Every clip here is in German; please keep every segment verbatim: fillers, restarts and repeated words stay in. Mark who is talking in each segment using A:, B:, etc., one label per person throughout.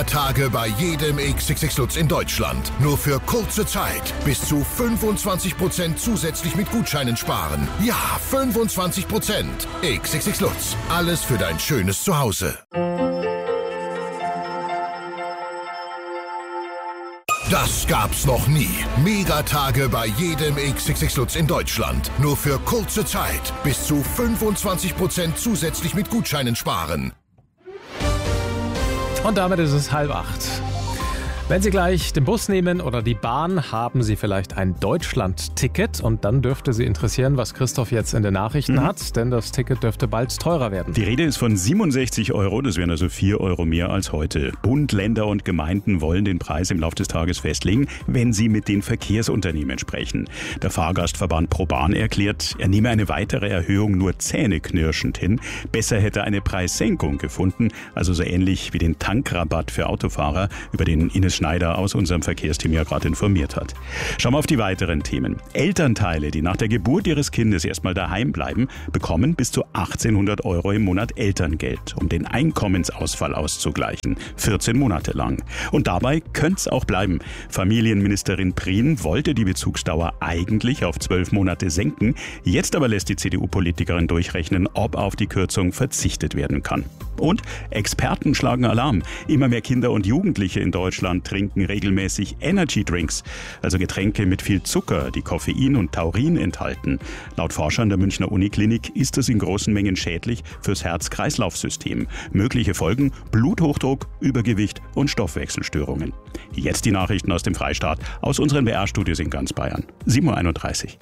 A: Tage bei jedem X X X Lutz in Deutschland. Nur für kurze Zeit. Bis zu fünfundzwanzig Prozent zusätzlich mit Gutscheinen sparen. Ja, fünfundzwanzig Prozent. X X X Lutz. Alles für dein schönes Zuhause. Das gab's noch nie. Megatage bei jedem X X X Lutz in Deutschland. Nur für kurze Zeit. Bis zu fünfundzwanzig Prozent zusätzlich mit Gutscheinen sparen.
B: Und damit ist es halb acht. Wenn Sie gleich den Bus nehmen oder die Bahn, haben Sie vielleicht ein Deutschland-Ticket. Und dann dürfte Sie interessieren, was Christoph jetzt in den Nachrichten mhm. hat. Denn das Ticket dürfte bald teurer werden.
C: Die Rede ist von siebenundsechzig Euro. Das wären also vier Euro mehr als heute. Bund, Länder und Gemeinden wollen den Preis im Laufe des Tages festlegen, wenn sie mit den Verkehrsunternehmen sprechen. Der Fahrgastverband ProBahn erklärt, er nehme eine weitere Erhöhung nur zähneknirschend hin. Besser hätte eine Preissenkung gefunden. Also so ähnlich wie den Tankrabatt für Autofahrer, über den Ines Schneider aus unserem Verkehrsteam ja gerade informiert hat. Schauen wir auf die weiteren Themen. Elternteile, die nach der Geburt ihres Kindes erstmal daheim bleiben, bekommen bis zu achtzehnhundert Euro im Monat Elterngeld, um den Einkommensausfall auszugleichen. vierzehn Monate lang. Und dabei könnte es auch bleiben. Familienministerin Prien wollte die Bezugsdauer eigentlich auf zwölf Monate senken. Jetzt aber lässt die C D U-Politikerin durchrechnen, ob auf die Kürzung verzichtet werden kann. Und Experten schlagen Alarm. Immer mehr Kinder und Jugendliche in Deutschland trinken regelmäßig Energy Drinks, also Getränke mit viel Zucker, die Koffein und Taurin enthalten. Laut Forschern der Münchner Uniklinik ist es in großen Mengen schädlich fürs Herz-Kreislauf-System. Mögliche Folgen: Bluthochdruck, Übergewicht und Stoffwechselstörungen. Jetzt die Nachrichten aus dem Freistaat, aus unseren B R-Studios in ganz Bayern. sieben Uhr einunddreißig.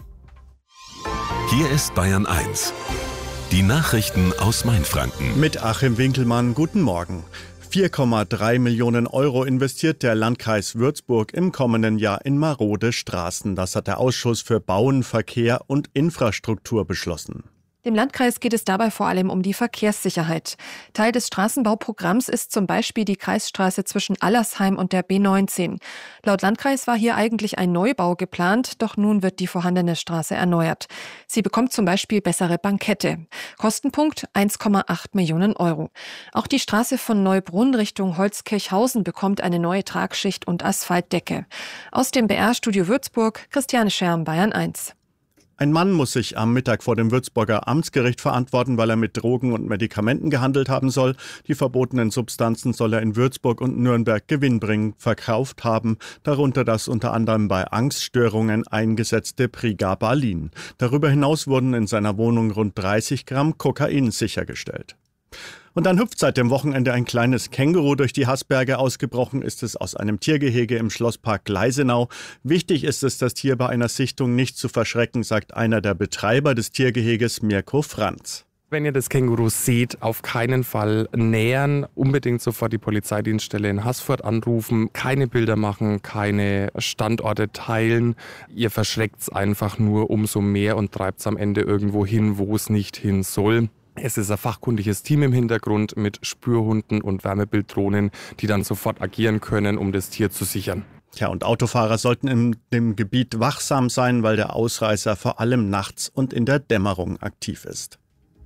D: Hier ist Bayern eins. Die Nachrichten aus Mainfranken.
E: Mit Achim Winkelmann, guten Morgen. vier Komma drei Millionen Euro investiert der Landkreis Würzburg im kommenden Jahr in marode Straßen. Das hat der Ausschuss für Bauen, Verkehr und Infrastruktur beschlossen.
F: Dem Landkreis geht es dabei vor allem um die Verkehrssicherheit. Teil des Straßenbauprogramms ist zum Beispiel die Kreisstraße zwischen Allersheim und der B neunzehn. Laut Landkreis war hier eigentlich ein Neubau geplant, doch nun wird die vorhandene Straße erneuert. Sie bekommt zum Beispiel bessere Bankette. Kostenpunkt eins Komma acht Millionen Euro. Auch die Straße von Neubrunn Richtung Holzkirchhausen bekommt eine neue Tragschicht und Asphaltdecke. Aus dem B R-Studio Würzburg, Christiane Scherm, Bayern eins.
E: Ein Mann muss sich am Mittag vor dem Würzburger Amtsgericht verantworten, weil er mit Drogen und Medikamenten gehandelt haben soll. Die verbotenen Substanzen soll er in Würzburg und Nürnberg gewinnbringend verkauft haben, darunter das unter anderem bei Angststörungen eingesetzte Pregabalin. Darüber hinaus wurden in seiner Wohnung rund dreißig Gramm Kokain sichergestellt. Und dann hüpft seit dem Wochenende ein kleines Känguru durch die Haßberge. Ausgebrochen ist es aus einem Tiergehege im Schlosspark Gleisenau. Wichtig ist es, das Tier bei einer Sichtung nicht zu verschrecken, sagt einer der Betreiber des Tiergeheges, Mirko Franz.
G: Wenn ihr das Känguru seht, auf keinen Fall nähern, unbedingt sofort die Polizeidienststelle in Haßfurt anrufen, keine Bilder machen, keine Standorte teilen. Ihr verschreckt es einfach nur umso mehr und treibt es am Ende irgendwo hin, wo es nicht hin soll. Es ist ein fachkundiges Team im Hintergrund mit Spürhunden und Wärmebilddrohnen, die dann sofort agieren können, um das Tier zu sichern.
E: Ja, und Autofahrer sollten in dem Gebiet wachsam sein, weil der Ausreißer vor allem nachts und in der Dämmerung aktiv ist.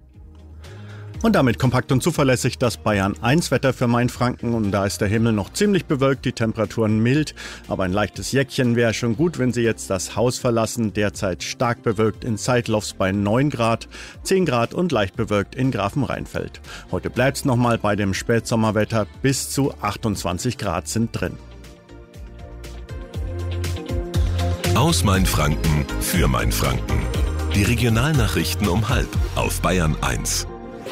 E: Und damit kompakt und zuverlässig das Bayern eins Wetter für Mainfranken. Und da ist der Himmel noch ziemlich bewölkt, die Temperaturen mild. Aber ein leichtes Jäckchen wäre schon gut, wenn Sie jetzt das Haus verlassen. Derzeit stark bewölkt in Zeitlofs bei neun Grad, zehn Grad und leicht bewölkt in Grafenrheinfeld. Heute bleibt es nochmal bei dem Spätsommerwetter. Bis zu achtundzwanzig Grad sind drin.
D: Aus Mainfranken für Mainfranken. Die Regionalnachrichten um halb auf Bayern eins.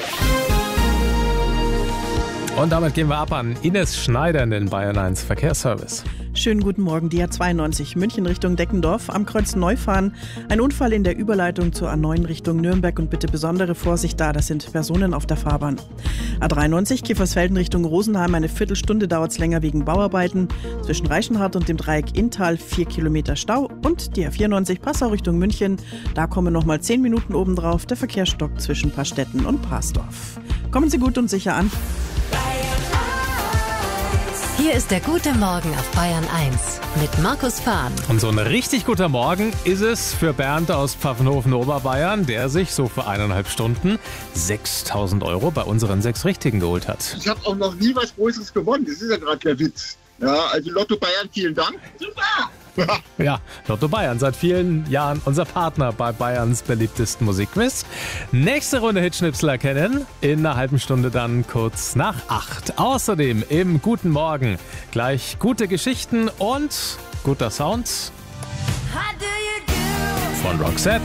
B: Und damit gehen wir ab an Ines Schneider in den Bayern eins Verkehrsservice.
H: Schönen guten Morgen, die A zweiundneunzig München Richtung Deckendorf am Kreuz Neufahren. Ein Unfall in der Überleitung zur A neun Richtung Nürnberg und bitte besondere Vorsicht da, das sind Personen auf der Fahrbahn. A dreiundneunzig Kiefersfelden Richtung Rosenheim, eine Viertelstunde dauert es länger wegen Bauarbeiten. Zwischen Reichenhall und dem Dreieck Inntal vier Kilometer Stau und die A vierundneunzig Passau Richtung München. Da kommen nochmal zehn Minuten obendrauf, der Verkehr stockt zwischen Paarstetten und Parsdorf. Kommen Sie gut und sicher an.
I: Hier ist der Gute Morgen auf Bayern eins mit Markus Fahn.
B: Und so ein richtig guter Morgen ist es für Bernd aus Pfaffenhofen, Oberbayern, der sich so für eineinhalb Stunden sechstausend Euro bei unseren sechs Richtigen geholt hat.
J: Ich habe auch noch nie was Größeres gewonnen. Das ist ja gerade der Witz. Ja, also Lotto Bayern, vielen Dank. Super!
B: Ja, Lotto Bayern, seit vielen Jahren unser Partner bei Bayerns beliebtesten Musikquiz. Nächste Runde Hitschnipsel erkennen, in einer halben Stunde dann kurz nach acht. Außerdem im Guten Morgen gleich gute Geschichten und guter Sound von Roxette.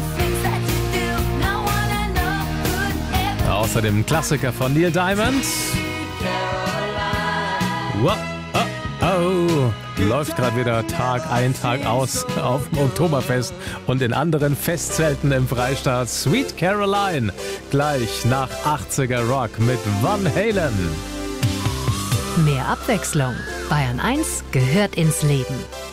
B: Außerdem ein Klassiker von Neil Diamond. Wow. Oh, läuft gerade wieder Tag ein, Tag aus auf dem Oktoberfest und in anderen Festzelten im Freistaat. Sweet Caroline, gleich nach achtziger Rock mit Van Halen.
I: Mehr Abwechslung. Bayern eins gehört ins Leben.